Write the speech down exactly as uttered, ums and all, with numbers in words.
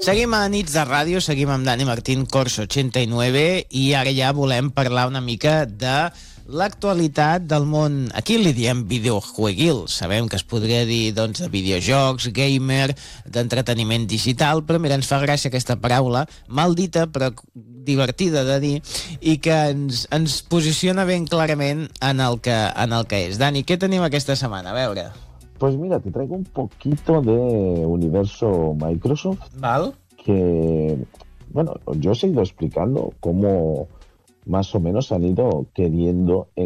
Seguim a Nits de Ràdio, seguim amb Dani Martín, Corso ochenta y nueve, i ara ja volem parlar una mica de l'actualitat del món. Aquí li diem videojueguil, sabem que es podria dir doncs, de videojocs, gamer, d'entreteniment digital, però mira, ens fa gràcia aquesta paraula, mal dita però divertida de dir, i que ens, ens posiciona ben clarament en el, que, en el que és. Dani, què tenim aquesta setmana? A veure... Pues mira, te traigo un poquito de universo Microsoft. ¿Val? Que, bueno, yo os he ido explicando cómo más o menos han ido queriendo